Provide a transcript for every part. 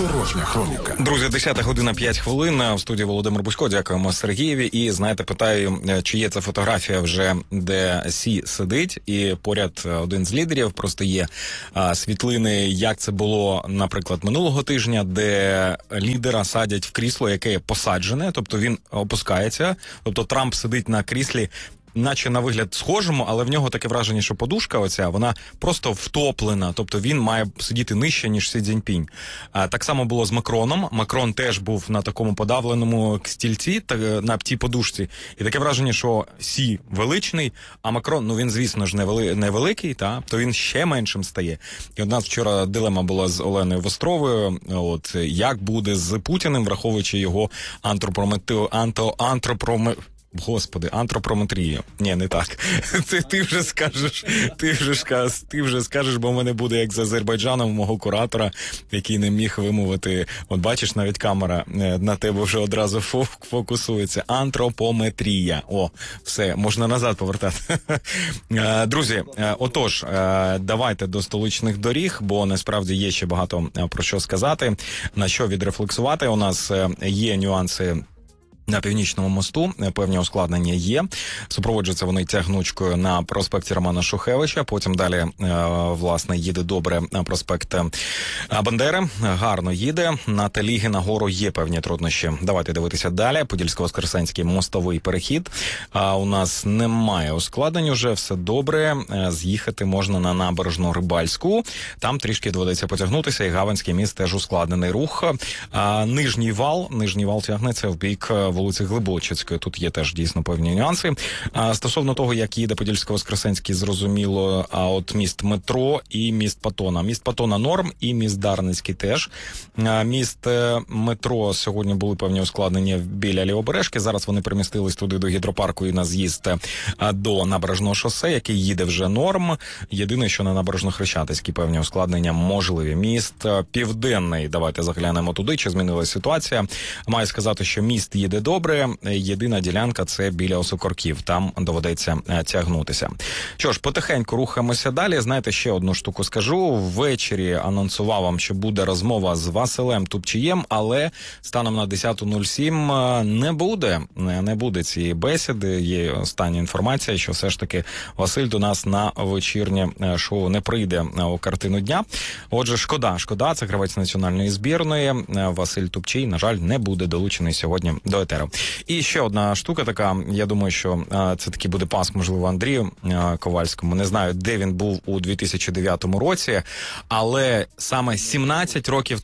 Дорожня хроніка. Друзі, 10 година 5 хвилин. В студії Володимир Бусько. Дякуємо Сергієві. І, знаєте, питаю, чи є ця фотографія вже, де Сі сидить, і поряд один з лідерів. Просто є світлини, як це було, наприклад, минулого тижня, де лідера садять в крісло, яке посаджене, тобто він опускається. Тобто Трамп сидить на кріслі, наче на вигляд схожому, але в нього таке враження, що подушка оця, вона просто втоплена, тобто він має сидіти нижче, ніж Сі Цзіньпінь. Так само було з Макроном. Макрон теж був на такому подавленому стільці, на тій подушці. І таке враження, що Сі величний, а Макрон, ну він, звісно ж, невеликий, то він ще меншим стає. І у нас вчора дилема була з Оленою Востровою, як буде з Путіним, враховуючи його антропометрію. Ні, не так. Це ти вже скажеш, бо в мене буде як з Азербайджаном, мого куратора, який не міг вимовити. От бачиш, навіть камера на тебе вже одразу фокусується. Антропометрія. О, все, можна назад повертати. Друзі, отож, давайте до столичних доріг, бо насправді є ще багато про що сказати, на що відрефлексувати. У нас є нюанси на Північному мосту, певні ускладнення є. Супроводжуються вони тягнучкою на проспекті Романа Шухевича, потім далі, власне, їде добре на проспект Бандери, гарно їде. На Теліги нагору є певні труднощі. Давайте дивитися далі. Подільсько-Воскресенський мостовий перехід. У нас немає ускладнень уже, все добре. З'їхати можна на набережну Рибальську. Там трішки доведеться потягнутися, і Гаванський міст теж ускладнений рух. Нижній вал тягнеться в бік вулиці Глибочицької. Тут є теж дійсно певні нюанси. Стосовно того, як їде Подільсько-Воскресенський, зрозуміло, от міст метро і міст Патона. Міст Патона норм і міст Дарницький теж. Міст метро сьогодні були певні ускладнення біля Лівобережки. Зараз вони перемістились туди до гідропарку і на з'їзд до Набережного шосе, який їде вже норм. Єдине, що на Набережно-Хрещатицькій певні ускладнення можливі. Міст Південний, давайте заглянемо туди, чи змінилася ситуація. Маю сказати, що міст їде добре, єдина ділянка – це біля Осокорків, там доведеться тягнутися. Що ж, потихеньку рухаємося далі. Знаєте, ще одну штуку скажу. Ввечері анонсував вам, що буде розмова з Василем Тупчієм, але станом на 10:07 не буде цієї бесіди. Є остання інформація, що все ж таки Василь до нас на вечірнє шоу не прийде у картину дня. Отже, шкода, це гравець національної збірної. Василь Тупчій, на жаль, не буде долучений сьогодні до етеру. І ще одна штука така, я думаю, що це такий буде паск, можливо, Андрію Ковальському. Не знаю, де він був у 2009 році, але саме 17 років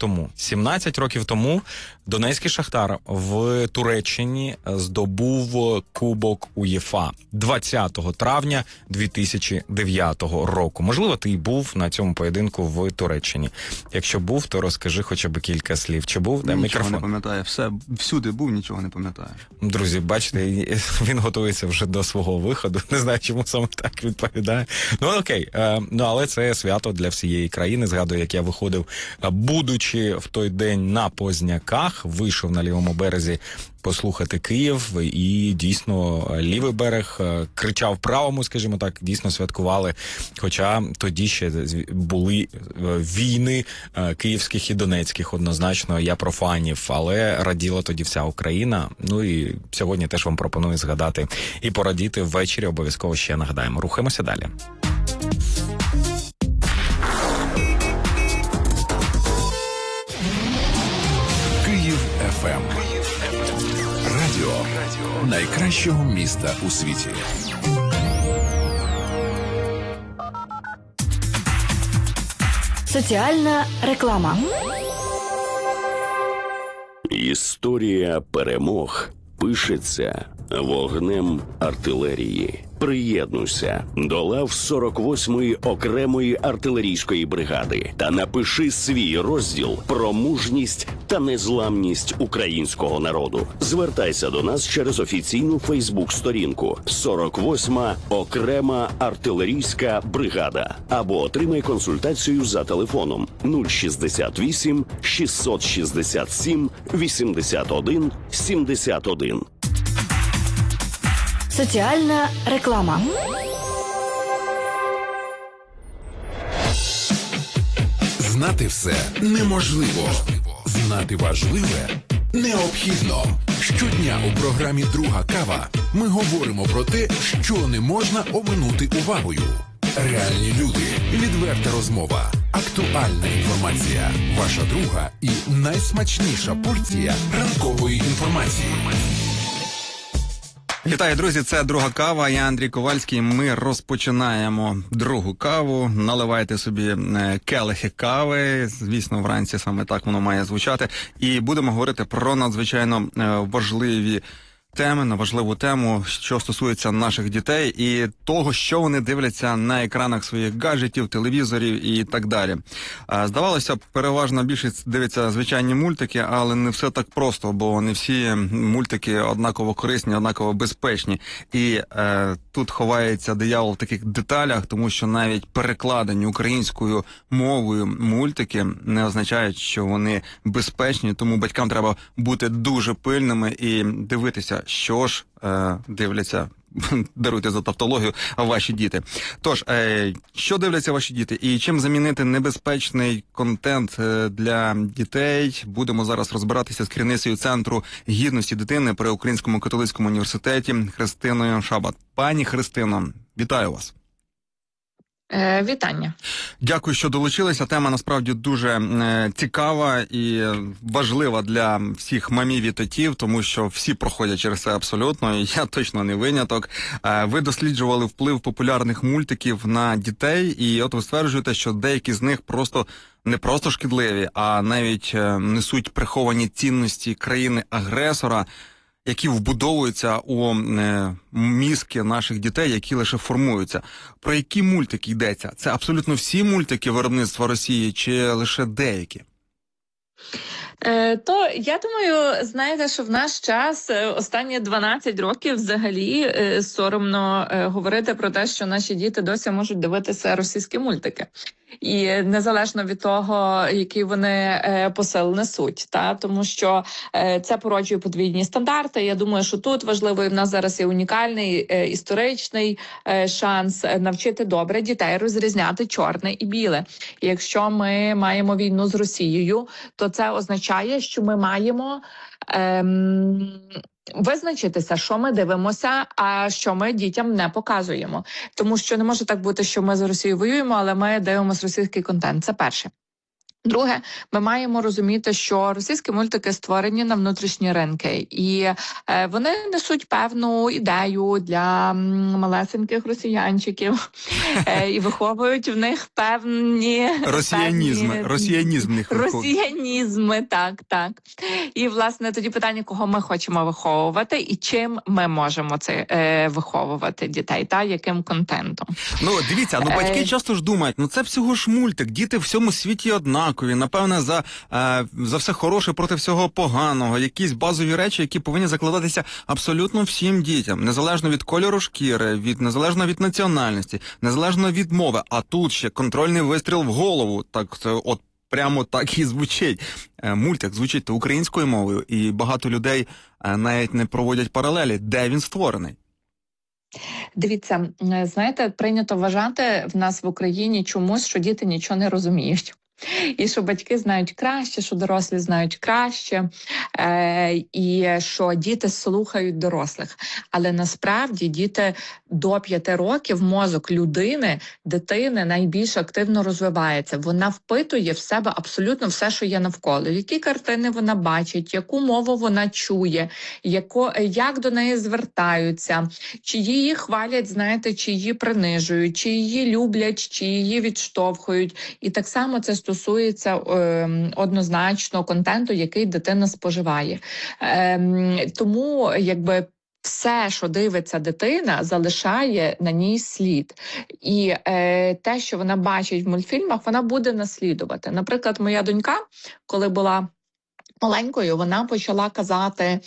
тому Донецький Шахтар в Туреччині здобув Кубок УЄФА 20 травня 2009 року. Можливо, ти й був на цьому поєдинку в Туреччині. Якщо був, то розкажи хоча б кілька слів. Чи був? Дай мікрофон. Нічого не пам'ятаю. Всюди був, нічого не пам'ятаю. Друзі, бачите, він готується вже до свого виходу. Не знаю, чому саме так відповідає. Ну, окей. Але це свято для всієї країни. Згадую, як я виходив, будучи в той день на Позняках, вийшов на лівому березі послухати Київ, і дійсно лівий берег кричав правому, скажімо так, дійсно святкували. Хоча тоді ще були війни київських і донецьких, однозначно, я про фанів, але раділа тоді вся Україна. Ну і сьогодні теж вам пропоную згадати і порадіти ввечері, обов'язково ще нагадаємо. Рухаємося далі. Київ ФМ. Радіо найкращого міста у світі. Соціальна реклама. Історія перемог пишеться вогнем артилерії. Приєднуйся до лав 48-ї окремої артилерійської бригади та напиши свій розділ про мужність та незламність українського народу. Звертайся до нас через офіційну Фейсбук-сторінку 48-ма окрема артилерійська бригада або отримай консультацію за телефоном 068 667 81 71. Соціальна реклама. Знати все неможливо. Знати важливе необхідно. Щодня у програмі «Друга кава» ми говоримо про те, що не можна оминути увагою. Реальні люди, відверта розмова, актуальна інформація, ваша друга і найсмачніша порція ранкової інформації. Вітаю, друзі, це «Друга кава», я Андрій Ковальський. Ми розпочинаємо другу каву. Наливайте собі келихи кави. Звісно, вранці саме так воно має звучати. І будемо говорити про надзвичайно важливі теми, на важливу тему, що стосується наших дітей і того, що вони дивляться на екранах своїх гаджетів, телевізорів і так далі. Здавалося б, переважна більшість дивиться звичайні мультики, але не все так просто, бо не всі мультики однаково корисні, однаково безпечні. І тут ховається диявол в таких деталях, тому що навіть перекладені українською мовою мультики не означають, що вони безпечні, тому батькам треба бути дуже пильними і дивитися, що ж дивляться, даруйте за тавтологію, ваші діти. Тож, що дивляться ваші діти і чим замінити небезпечний контент для дітей, будемо зараз розбиратися з керівницею Центру гідності дитини при Українському католицькому університеті Христиною Шабат. Пані Христино, вітаю вас. Вітання. Дякую, що долучилися. Тема насправді дуже цікава і важлива для всіх мамів і татів, тому що всі проходять через це абсолютно, і я точно не виняток. Ви досліджували вплив популярних мультиків на дітей, і от ви стверджуєте, що деякі з них не просто шкідливі, а навіть несуть приховані цінності країни-агресора, які вбудовуються у мізки наших дітей, які лише формуються. Про які мультики йдеться? Це абсолютно всі мультики виробництва Росії чи лише деякі? То я думаю, знаєте, що в наш час останні 12 років взагалі соромно говорити про те, що наші діти досі можуть дивитися російські мультики. І незалежно від того, який вони посил несуть, тому що це породжує подвійні стандарти. Я думаю, що тут важливо, і в нас зараз є унікальний історичний шанс навчити добре дітей розрізняти чорне і біле. І якщо ми маємо війну з Росією, то це означає, що ми маємо визначитися, що ми дивимося, а що ми дітям не показуємо. Тому що не може так бути, що ми з Росією воюємо, але ми дивимося російський контент. Це перше. Друге, ми маємо розуміти, що російські мультики створені на внутрішні ринки, і вони несуть певну ідею для малесеньких росіянчиків і виховують в них певні росіянізми, так. І, власне, тоді питання, кого ми хочемо виховувати і чим ми можемо це виховувати дітей, яким контентом. Дивіться, батьки часто ж думають, це всього ж мультик, діти в всьому світі однакові. Напевне, за все хороше проти всього поганого, якісь базові речі, які повинні закладатися абсолютно всім дітям, незалежно від кольору шкіри, незалежно від національності, незалежно від мови. А тут ще контрольний вистріл в голову, прямо так і звучить. Мультик звучить українською мовою, і багато людей навіть не проводять паралелі, де він створений. Дивіться, знаєте, прийнято вважати в нас в Україні чомусь, що діти нічого не розуміють. І що батьки знають краще, що дорослі знають краще, і що діти слухають дорослих. Але насправді діти до 5 років, мозок дитини найбільш активно розвивається. Вона впитує в себе абсолютно все, що є навколо. Які картини вона бачить, яку мову вона чує, як до неї звертаються, чи її хвалять, знаєте, чи її принижують, чи її люблять, чи її відштовхують. І так само це стосується однозначно контенту, який дитина споживає. Тому, все, що дивиться дитина, залишає на ній слід. І те, що вона бачить в мультфільмах, вона буде наслідувати. Наприклад, моя донька, коли була маленькою, вона почала казати: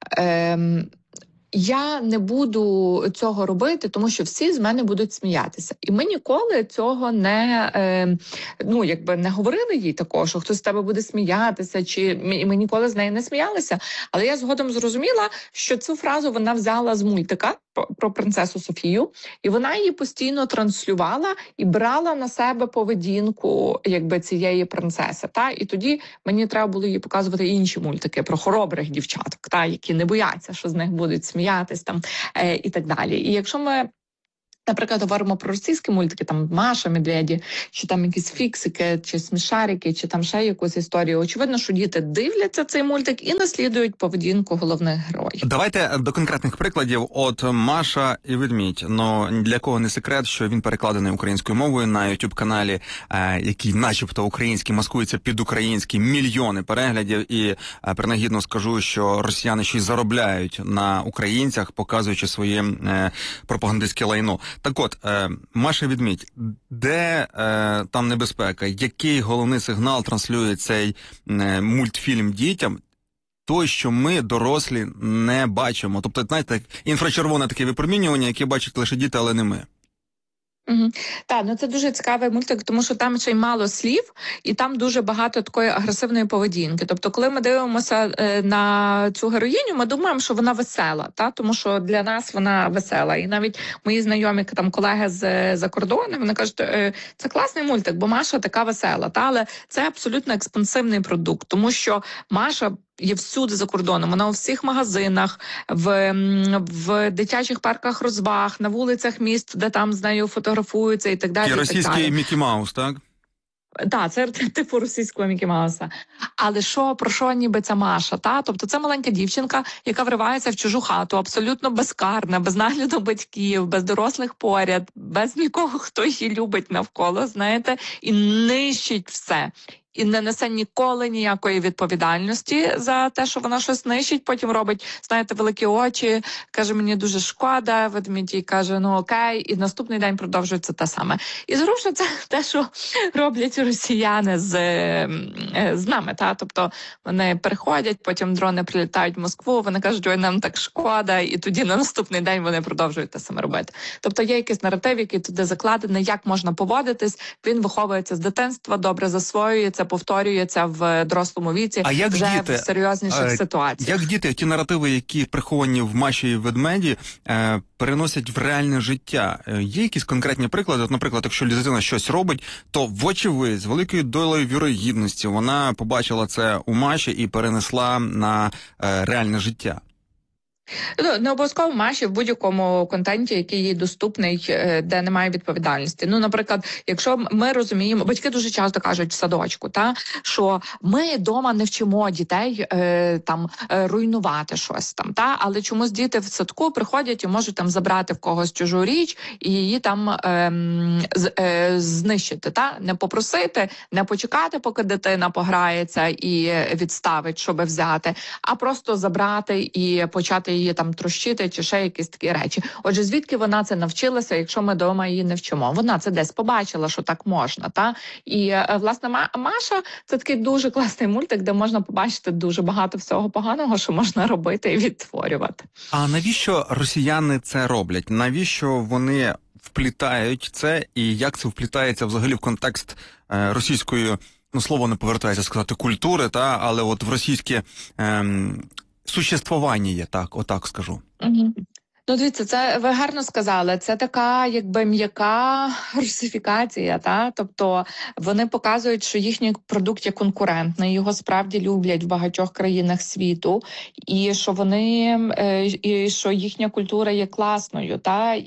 я не буду цього робити, тому що всі з мене будуть сміятися. І ми ніколи цього не говорили їй такого, що хтось з тебе буде сміятися, чи ми ніколи з нею не сміялися. Але я згодом зрозуміла, що цю фразу вона взяла з мультика, про принцесу Софію, і вона її постійно транслювала і брала на себе поведінку якби цієї принцеси. Та? І тоді мені треба було їй показувати інші мультики про хоробрих дівчаток, та? Які не бояться, що з них будуть сміятись там, і так далі. І якщо ми, наприклад, говоримо про російські мультики, там Маша, Медведі, чи там якісь фіксики, чи смішарики, чи там ще якусь історію. Очевидно, що діти дивляться цей мультик і наслідують поведінку головних героїв. Давайте до конкретних прикладів. От Маша і Ведмідь. Ну, для кого не секрет, що він перекладений українською мовою на YouTube-каналі, який начебто український, маскується під український, мільйони переглядів. І принагідно скажу, що росіяни ще й заробляють на українцях, показуючи своє пропагандистське лайно. Так от, Маша і Ведмідь, де там небезпека? Який головний сигнал транслює цей мультфільм дітям? Той, що ми, дорослі, не бачимо. Тобто, знаєте, інфрачервоне таке випромінювання, яке бачать лише діти, але не ми. Угу. Так, ну це дуже цікавий мультик, тому що там ще й мало слів, і там дуже багато такої агресивної поведінки. Тобто, коли ми дивимося на цю героїню, ми думаємо, що вона весела, та? Тому що для нас вона весела. І навіть мої знайомі там колеги з-за кордону, вони кажуть, це класний мультик, бо Маша така весела. Та? Але це абсолютно експансивний продукт, тому що Маша є всюди за кордоном, вона у всіх магазинах, в дитячих парках розваг, на вулицях міст, де там з нею фотографуються і так далі. І російський Мікі Маус, так? Так, це типу російського Мікі Мауса. Але про що ніби ця Маша? Та? Тобто це маленька дівчинка, яка вривається в чужу хату, абсолютно безкарна, без нагляду батьків, без дорослих поряд, без нікого, хто її любить навколо, знаєте, і нищить все. І не несе ніколи ніякої відповідальності за те, що вона щось нищить, потім робить, знаєте, великі очі, каже, мені дуже шкода, Ведмідь каже, ну окей, і наступний день продовжується те саме. І зрушно це те, що роблять росіяни з нами, та? Тобто вони приходять, потім дрони прилітають в Москву, вони кажуть, ой, нам так шкода, і тоді на наступний день вони продовжують те саме робити. Тобто є якийсь наратив, який туди закладений, як можна поводитись, він виховується з дитинства, добре засвоюється, повторюється в дорослому віці, а як вже діти, в серйозніших ситуаціях. Як діти ті наративи, які приховані в Маші і Ведмеді, переносять в реальне життя? Є якісь конкретні приклади? От, наприклад, якщо дитина щось робить, то вочевидь, з великою долею вірогідності вона побачила це у Маші і перенесла на реальне життя. Не обов'язково Маші в будь-якому контенті, який їй доступний, де немає відповідальності. Ну, наприклад, якщо ми розуміємо, батьки дуже часто кажуть в садочку, що ми вдома не вчимо дітей руйнувати щось там, але чомусь діти в садку приходять і можуть там забрати в когось чужу річ і її там знищити, не попросити, не почекати, поки дитина пограється і відставить, щоб взяти, а просто забрати і почати її там трощити чи ще якісь такі речі. Отже, звідки вона це навчилася, якщо ми вдома її не вчимо? Вона це десь побачила, що так можна, та? І, власне, Маша – це такий дуже класний мультик, де можна побачити дуже багато всього поганого, що можна робити і відтворювати. А навіщо росіяни це роблять? Навіщо вони вплітають це? І як це вплітається взагалі в контекст російської, слово не повертається сказати, культури, але от в російське существування є, отак скажу. Угу. Ну, дивіться, це ви гарно сказали. Це така, якби м'яка русифікація, тобто вони показують, що їхній продукт є конкурентний, його справді люблять в багатьох країнах світу, і що їхня культура є класною,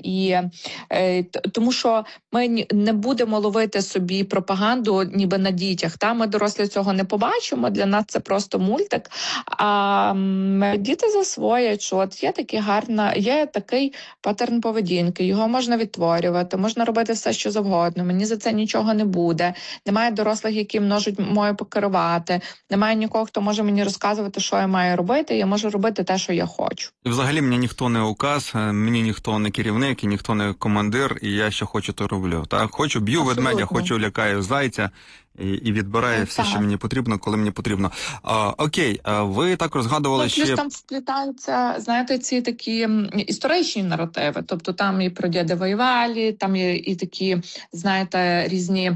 тому що ми не будемо ловити собі пропаганду, ніби на дітях. Ми дорослі цього не побачимо. Для нас це просто мультик. А діти засвоять, що от є такий паттерн поведінки, його можна відтворювати, можна робити все, що завгодно, мені за це нічого не буде, немає дорослих, які можуть мною покерувати, немає нікого, хто може мені розказувати, що я маю робити, я можу робити те, що я хочу. І взагалі мені ніхто не указ, мені ніхто не керівник, і ніхто не командир, і я що хочу, то роблю. Хочу, б'ю ведмедя, хочу, лякаю зайця, і відбирає все, Так. що мені потрібно, коли мені потрібно. Окей, ви також згадували Плюс ще... там вплітаються, знаєте, ці такі історичні наративи. Тобто там і про діди воювали, там є і такі, знаєте, різні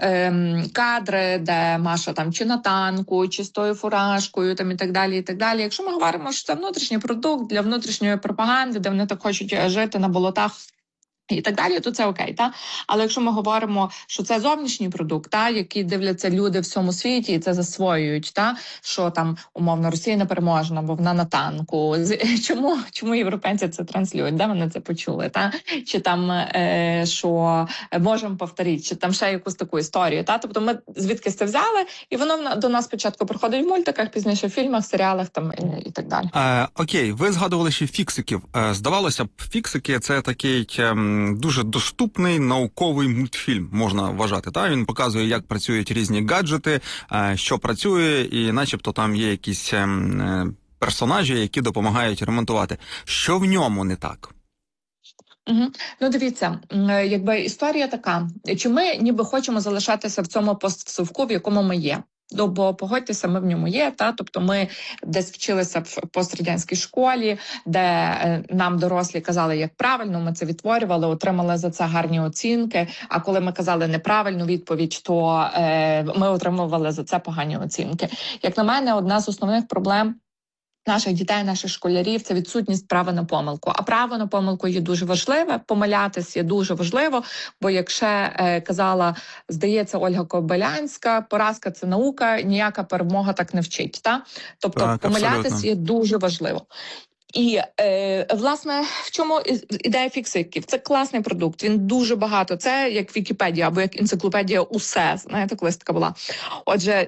кадри, де Маша там чи на танку, чи з тою фуражкою, там і так далі, і так далі. Якщо ми говоримо, що це внутрішній продукт для внутрішньої пропаганди, де вони так хочуть жити на болотах і так далі, то це окей, та? Але якщо ми говоримо, що це зовнішній продукт, та, який дивляться люди в всьому світі і це засвоюють, та, що там, умовно, Росія не переможна, бо вона на танку. Чому європейці це транслюють? Де вони це почули? Та? Чи там, що можемо повторити, чи там ще якусь таку історію. Та? Тобто ми звідкись це взяли, і воно до нас спочатку приходить в мультиках, пізніше в фільмах, серіалах там, і так далі. Окей, ви згадували ще фіксиків. Здавалося б, фіксики – це такий дуже доступний науковий мультфільм, можна вважати. Та? Він показує, як працюють різні гаджети, що працює, і начебто там є якісь персонажі, які допомагають ремонтувати. Що в ньому не так? Угу. Ну, дивіться, якби історія така, чи ми ніби хочемо залишатися в цьому постсовку, в якому ми є. Бо, погодьтеся, ми в ньому є, та? Тобто ми десь вчилися в пострадянській школі, де нам дорослі казали, як правильно, ми це відтворювали, отримали за це гарні оцінки, а коли ми казали неправильну відповідь, то ми отримували за це погані оцінки. Як на мене, одна з основних проблем наших дітей, наших школярів – це відсутність права на помилку. А право на помилку є дуже важливе, помилятись є дуже важливо, бо якщо казала, здається, Ольга Кобилянська, поразка – це наука, ніяка перемога так не вчить. Та? Тобто так, помилятись абсолютно. Є дуже важливо. І, власне, в чому ідея фіксиків? Це класний продукт, він дуже багато. Це як Вікіпедія або як енциклопедія «Усе». Знаєте, колись така була. Отже,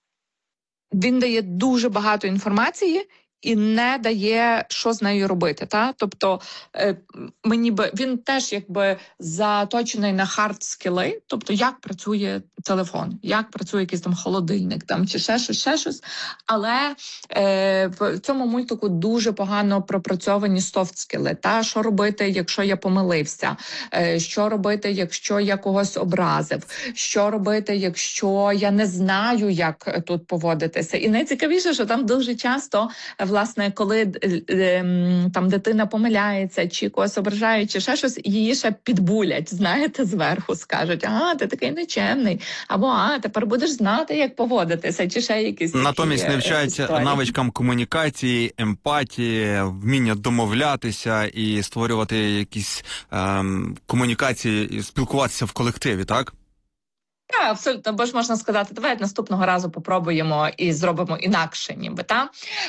він дає дуже багато інформації і не дає, що з нею робити. Та? Тобто він теж якби заточений на хард-скіли, тобто як працює телефон, як працює якийсь там холодильник, там, чи ще щось. Але в цьому мультику дуже погано пропрацьовані софт-скіли. Та? Що робити, якщо я помилився? Що робити, якщо я когось образив? Що робити, якщо я не знаю, як тут поводитися? І найцікавіше, що там дуже часто, власне, коли там дитина помиляється, чи когось ображають, чи ще щось, її ще підбулять, знаєте, зверху скажуть, ти такий нечемний, або тепер будеш знати, як поводитися, чи ще якісь Натомість не вчать історії. навичкам комунікації, емпатії, вміння домовлятися і створювати якісь комунікації, і спілкуватися в колективі, так? Так, абсолютно, бо ж можна сказати, давайте наступного разу попробуємо і зробимо інакше, ніби, та?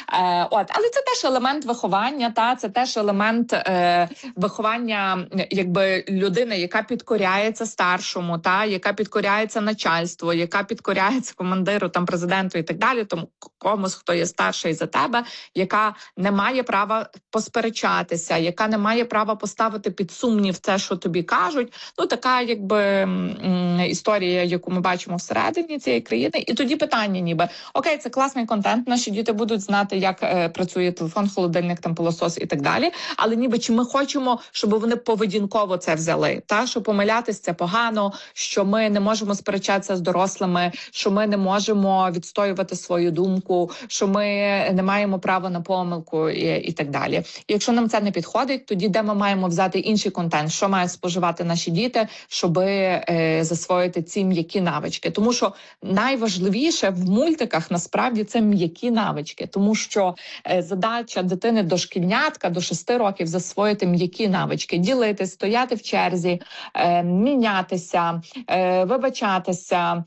Але це теж елемент виховання, та? Це теж елемент виховання, якби, людини, яка підкоряється старшому, та? Яка підкоряється начальству, яка підкоряється командиру, там, президенту і так далі, тому комусь, хто є старший за тебе, яка не має права посперечатися, яка не має права поставити під сумнів те, що тобі кажуть. Ну, така, якби, історія, яку ми бачимо всередині цієї країни. І тоді питання ніби, окей, це класний контент, наші діти будуть знати, як працює телефон, холодильник, там, пилосос і так далі, але ніби чи ми хочемо, щоб вони поведінково це взяли, та? Що помилятись це погано, що ми не можемо сперечатися з дорослими, що ми не можемо відстоювати свою думку, що ми не маємо права на помилку і так далі. І якщо нам це не підходить, тоді де ми маємо взяти інший контент, що мають споживати наші діти, щоб засвоїти ці м'які навички. Тому що найважливіше в мультиках насправді це м'які навички. Тому що задача дитини дошкільнятка до 6 років засвоїти м'які навички. Ділитись, стояти в черзі, мінятися, вибачатися,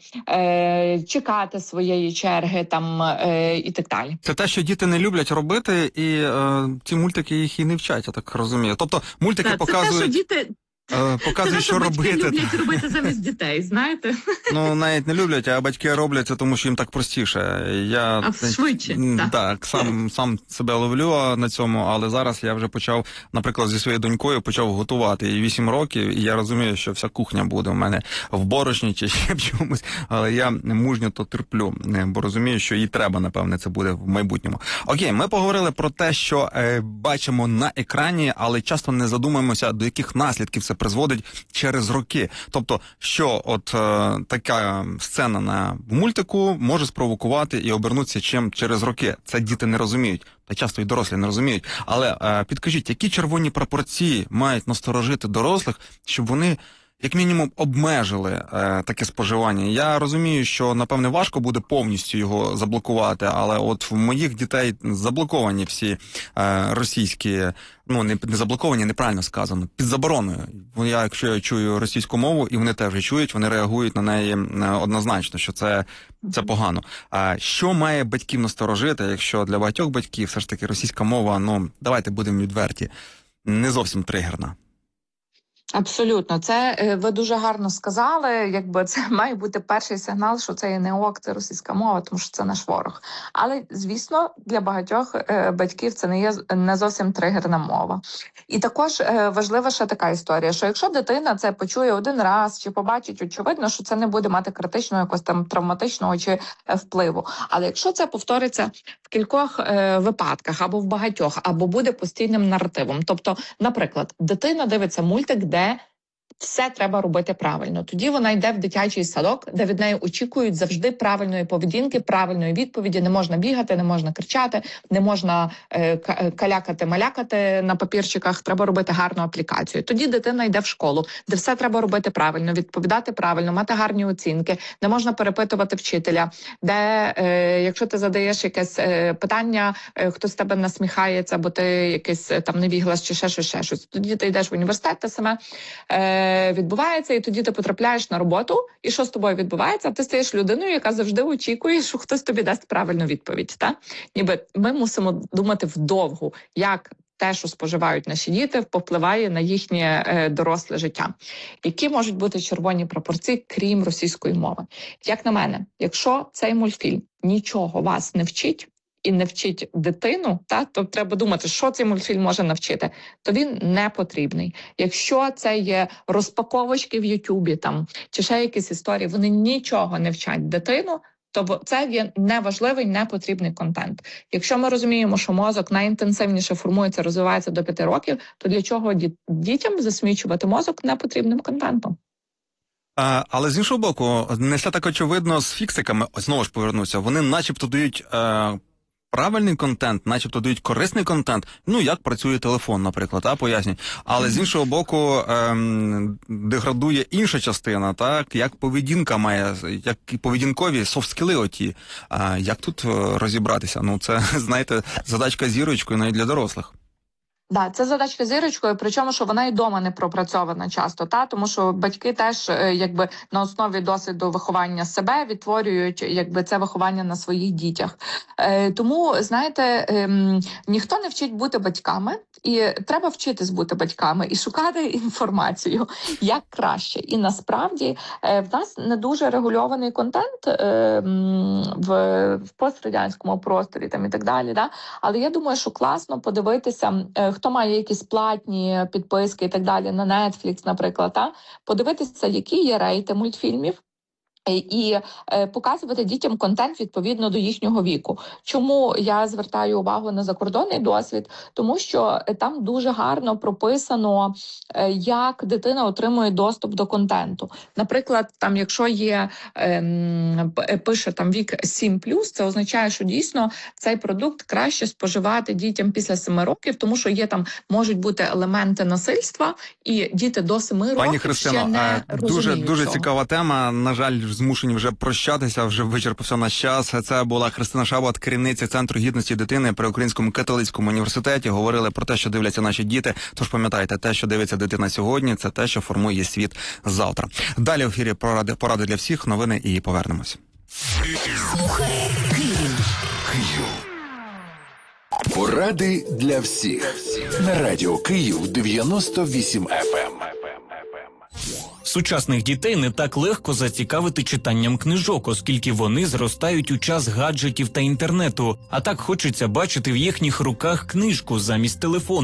чекати своєї черги там, і так далі. Це те, що діти не люблять робити, і ці мультики їх і не вчать, я так розумію. Тобто мультики показують... Це те, що діти... Показує, що робити. Люблять робити замість дітей, знаєте? Ну, навіть не люблять, а батьки роблять це, тому що їм так простіше. Я швидше. Так, сам себе ловлю на цьому, але зараз я вже почав, наприклад, зі своєю донькою почав готувати. Їй 8 років, і я розумію, що вся кухня буде у мене в борошні чи ще в чомусь, але я мужньо то терплю, бо розумію, що їй треба, напевне, це буде в майбутньому. Окей, ми поговорили про те, що бачимо на екрані, але часто не задумуємося, до яких наслідків це призводить через роки. Тобто, що от така сцена на мультику може спровокувати і обернутися чим через роки. Це діти не розуміють, та часто і дорослі не розуміють. Але підкажіть, які червоні прапорці мають насторожити дорослих, щоб вони як мінімум обмежили таке споживання? Я розумію, що, напевне, важко буде повністю його заблокувати, але от в моїх дітей заблоковані всі російські, ну, не заблоковані, неправильно сказано, під забороною. Якщо я чую російську мову, і вони теж чують, вони реагують на неї однозначно, що це погано. А що має батьків насторожити, якщо для багатьох батьків все ж таки російська мова, ну, давайте будемо відверті, не зовсім тригерна? Абсолютно, це ви дуже гарно сказали. Якби це має бути перший сигнал, що це є не ок, це російська мова, тому що це наш ворог. Але звісно, для багатьох батьків це не є не зовсім тригерна мова. І також важлива ще така історія, що якщо дитина це почує один раз чи побачить, очевидно, що це не буде мати критичного якогось там травматичного чи впливу. Але якщо це повториться в кількох випадках або в багатьох, або буде постійним наративом, тобто, наприклад, дитина дивиться мультик, де все треба робити правильно. Тоді вона йде в дитячий садок, де від неї очікують завжди правильної поведінки, правильної відповіді. Не можна бігати, не можна кричати, не можна калякати-малякати на папірчиках. Треба робити гарну аплікацію. Тоді дитина йде в школу, де все треба робити правильно, відповідати правильно, мати гарні оцінки. Не можна перепитувати вчителя, де, якщо ти задаєш якесь питання, хтось з тебе насміхається, бо ти якийсь там невіглас чи ще щось. Тоді ти йдеш в університет, те саме відбувається, і тоді ти потрапляєш на роботу, і що з тобою відбувається? Ти стаєш людиною, яка завжди очікує, що хтось тобі дасть правильну відповідь. Та? Ніби ми мусимо думати вдовгу, як те, що споживають наші діти, повпливає на їхнє доросле життя. Які можуть бути червоні прапорці, крім російської мови? Як на мене, якщо цей мультфільм нічого вас не вчить, і не вчить дитину, то треба думати, що цей мультфільм може навчити, то він не потрібний. Якщо це є розпаковочки в Ютубі там, чи ще якісь історії, вони нічого не вчать дитину, то це є неважливий, непотрібний контент. Якщо ми розуміємо, що мозок найінтенсивніше формується, розвивається до 5 років, то для чого дітям засмічувати мозок непотрібним контентом? Але з іншого боку, не все так очевидно з фіксиками, знову ж повернуся, вони начебто дають правильний контент, начебто дають корисний контент, ну, як працює телефон, наприклад, пояснюють. Але з іншого боку, деградує інша частина, так, як поведінка має, як поведінкові софт-скіли оті. Як тут розібратися? Ну, це, знаєте, задачка зірочкою навіть для дорослих. Да, це задачка зірочкою, причому, що вона і дома не пропрацьована часто, тому що батьки теж якби на основі досвіду виховання себе відтворюють якби це виховання на своїх дітях. Тому, знаєте, ніхто не вчить бути батьками, і треба вчитись бути батьками і шукати інформацію, як краще. І насправді в нас не дуже регульований контент в пострадянському просторі там і так далі, але я думаю, що класно подивитися, хто має якісь платні підписки і так далі на Netflix, наприклад, подивитися, які є рейти мультфільмів, і показувати дітям контент відповідно до їхнього віку. Чому я звертаю увагу на закордонний досвід? Тому що там дуже гарно прописано, як дитина отримує доступ до контенту. Наприклад, там, якщо є, пише там вік 7+, це означає, що дійсно цей продукт краще споживати дітям після 7 років, тому що є там, можуть бути елементи насильства, і діти до 7 років Пані Христино, ще не розуміють дуже цього. цікава тема. На жаль, змушені вже прощатися, вже вичерпався наш час. Це була Христина Шабат, керівниця Центру гідності дитини при Українському католицькому університеті. Говорили про те, що дивляться наші діти. Тож пам'ятайте, те, що дивиться дитина сьогодні, це те, що формує світ завтра. Далі в ефірі поради для всіх, новини і повернемось. Слухай Київ. Поради для всіх. На радіо Київ 98 FM. Сучасних дітей не так легко зацікавити читанням книжок, оскільки вони зростають у час гаджетів та інтернету, а так хочеться бачити в їхніх руках книжку замість телефону.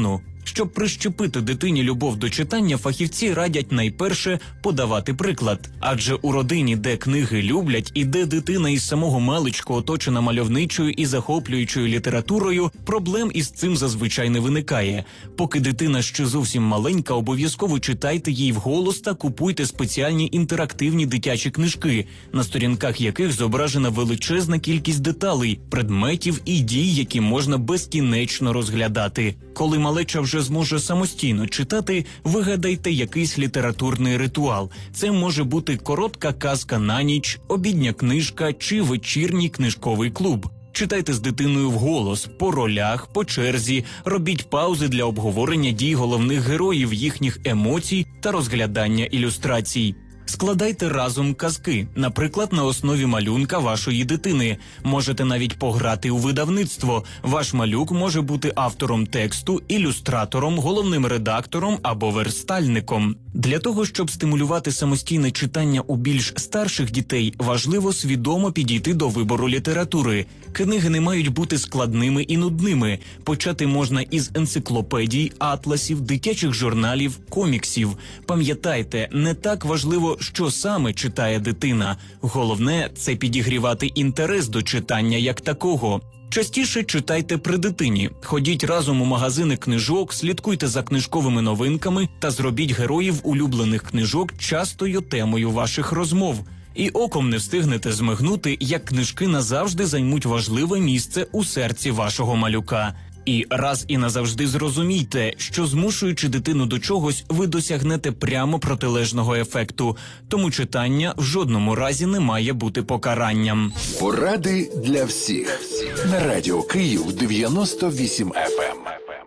Щоб прищепити дитині любов до читання, фахівці радять найперше подавати приклад. Адже у родині, де книги люблять і де дитина із самого маличку оточена мальовничою і захоплюючою літературою, проблем із цим зазвичай не виникає. Поки дитина ще зовсім маленька, обов'язково читайте їй вголос та купуйте спеціальні інтерактивні дитячі книжки, на сторінках яких зображена величезна кількість деталей, предметів і дій, які можна безкінечно розглядати. Коли малеча вже зможе самостійно читати, вигадайте якийсь літературний ритуал. Це може бути коротка казка на ніч, обідня книжка чи вечірній книжковий клуб. Читайте з дитиною вголос, по ролях, по черзі, робіть паузи для обговорення дій головних героїв, їхніх емоцій та розглядання ілюстрацій. Складайте разом казки, наприклад, на основі малюнка вашої дитини. Можете навіть пограти у видавництво. Ваш малюк може бути автором тексту, ілюстратором, головним редактором або верстальником. Для того, щоб стимулювати самостійне читання у більш старших дітей, важливо свідомо підійти до вибору літератури. Книги не мають бути складними і нудними. Почати можна із енциклопедій, атласів, дитячих журналів, коміксів. Пам'ятайте, не так важливо, що саме читає дитина. Головне – це підігрівати інтерес до читання як такого. Частіше читайте при дитині. Ходіть разом у магазини книжок, слідкуйте за книжковими новинками та зробіть героїв улюблених книжок частою темою ваших розмов. І оком не встигнете змигнути, як книжки назавжди займуть важливе місце у серці вашого малюка. І раз і назавжди зрозумійте, що змушуючи дитину до чогось, ви досягнете прямо протилежного ефекту. Тому читання в жодному разі не має бути покаранням. Поради для всіх. На Радіо Київ 98 FM.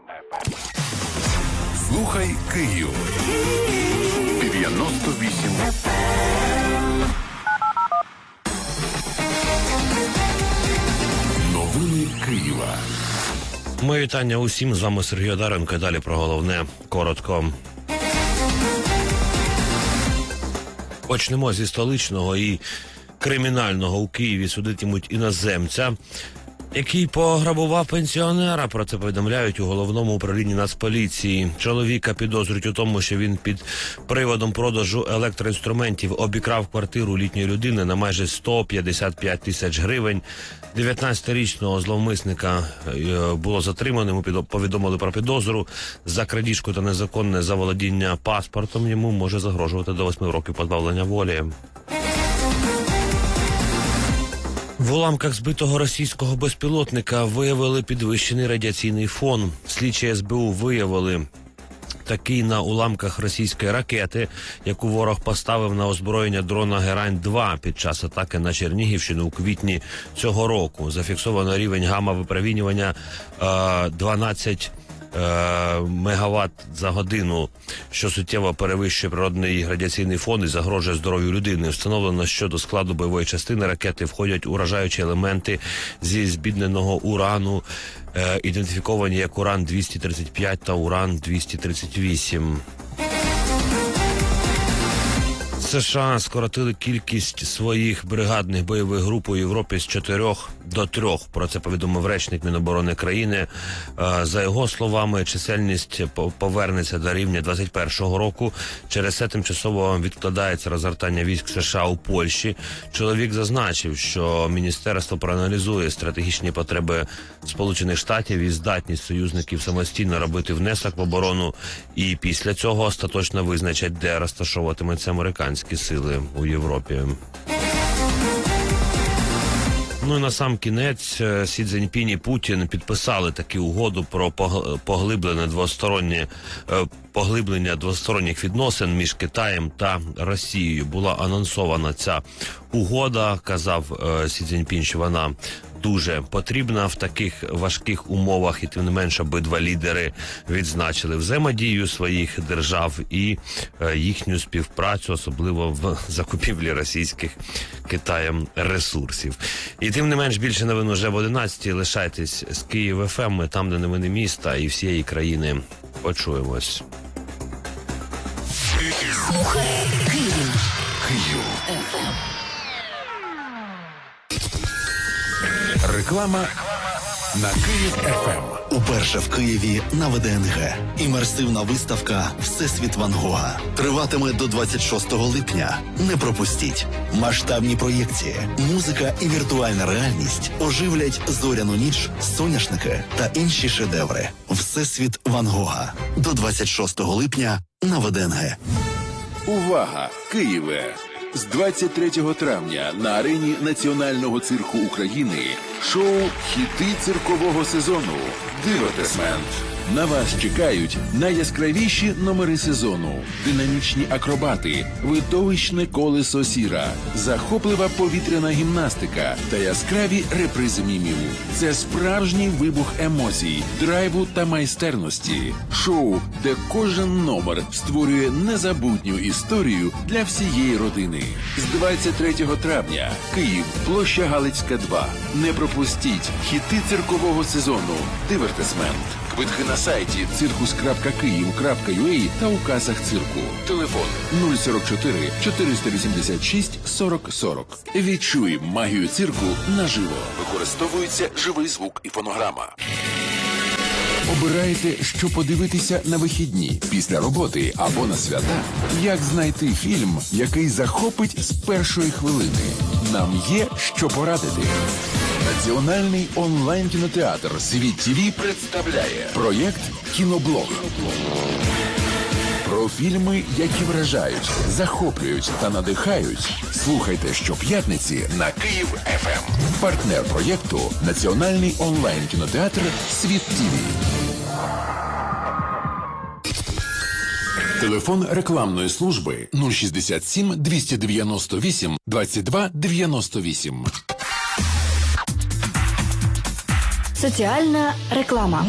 Слухай Київ. 98 FM. Новини Києва. Моє вітання усім, з вами Сергій Одаренко, і далі про головне коротко. Почнемо зі столичного і кримінального. У Києві судитимуть іноземця, який пограбував пенсіонера. Про це повідомляють у головному управлінні Нацполіції. Чоловіка підозрюють у тому, що він під приводом продажу електроінструментів обікрав квартиру літньої людини на майже 155 тисяч гривень. 19-річного зловмисника було затримано, йому повідомили про підозру за крадіжку та незаконне заволодіння паспортом. Йому може загрожувати до 8 років позбавлення волі. В уламках збитого російського безпілотника виявили підвищений радіаційний фон. Слідчі СБУ виявили такий на уламках російської ракети, яку ворог поставив на озброєння дрона Герань-2 під час атаки на Чернігівщину у квітні цього року. Зафіксовано рівень гамма-випромінювання 12 мегаватт за годину, що суттєво перевищує природний радіаційний фон і загрожує здоров'ю людини. Встановлено, що до складу бойової частини ракети входять уражаючі елементи зі збідненого урану, ідентифіковані як уран-235 та уран-238. США скоротили кількість своїх бригадних бойових груп у Європі з 4 до 3. Про це повідомив речник Міноборони країни. За його словами, чисельність повернеться до рівня 2021 року. Через це тимчасово відкладається розгортання військ США у Польщі. Чоловік зазначив, що міністерство проаналізує стратегічні потреби Сполучених Штатів і здатність союзників самостійно робити внесок в оборону. І після цього остаточно визначать, де розташовуватимуться американські сили у Європі. Ну і на сам кінець Сі Цзіньпінь і Путін підписали таку угоду про поглиблення двосторонніх відносин між Китаєм та Росією. Була анонсована ця угода, казав Сі Цзіньпінь, що вона дуже потрібна в таких важких умовах, і тим не менше обидва лідери відзначили взаємодію своїх держав і їхню співпрацю, особливо в закупівлі російських Китаєм ресурсів. І тим не менш, більше новин уже в 11-й. Лишайтесь з Київ ФМ, ми там, де новини міста і всієї країни. Почуємось. Слухай Київ. Київ. Реклама на Київ ФМ. Уперше в Києві на ВДНГ. Імерсивна виставка «Всесвіт Ван Гога» триватиме до 26 липня. Не пропустіть. Масштабні проєкції, музика і віртуальна реальність оживлять зоряну ніч, соняшники та інші шедеври. «Всесвіт Ван Гога» до 26 липня на ВДНГ. Увага! Києве! З 23 травня на арені Національного цирку України шоу «Хіти циркового сезону» «Дивертисмент». На вас чекають найяскравіші номери сезону, динамічні акробати, видовищне колесо сіра, захоплива повітряна гімнастика та яскраві репризи мімів. Це справжній вибух емоцій, драйву та майстерності. Шоу, де кожен номер створює незабутню історію для всієї родини. З 23 травня Київ, площа Галицька, 2. Не пропустіть хіти циркового сезону «Дивертисмент». Квитки на сайті circus.kyiv.ua та у касах цирку. Телефон 044 486 40 40. Відчуй магію цирку наживо. Використовується живий звук і фонограма. Обираєте, що подивитися на вихідні, після роботи або на свята? Як знайти фільм, який захопить з першої хвилини? Нам є що порадити. Національний онлайн-кінотеатр «Світ ТВ» представляє проєкт «Кіноблог». Про фільми, які вражають, захоплюють та надихають. Слухайте щоп'ятниці на Київ ФМ. Партнер проєкту – Національний онлайн-кінотеатр «Світ ТВ». Телефон рекламної служби 067 298 22 98. Соціальна реклама.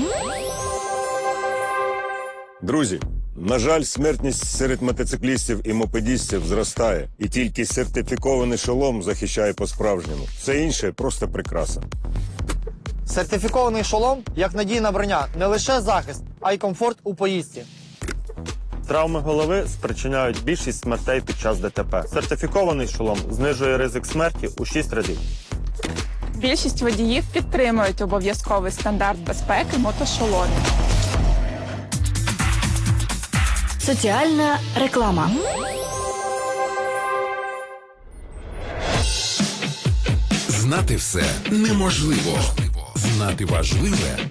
Друзі, на жаль, смертність серед мотоциклістів і мопедістів зростає. І тільки сертифікований шолом захищає по-справжньому. Все інше – просто прикраса. Сертифікований шолом як надійна броня – не лише захист, а й комфорт у поїздці. Травми голови спричиняють більшість смертей під час ДТП. Сертифікований шолом знижує ризик смерті у 6 разів. Більшість водіїв підтримують обов'язковий стандарт безпеки мотошоломів. Соціальна реклама. Знати все неможливо. Знати важливе